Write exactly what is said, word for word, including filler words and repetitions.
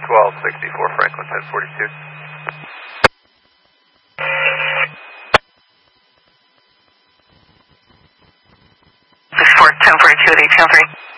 twelve sixty-four Franklin ten forty-two. sixty-four ten forty-two at eight ten three.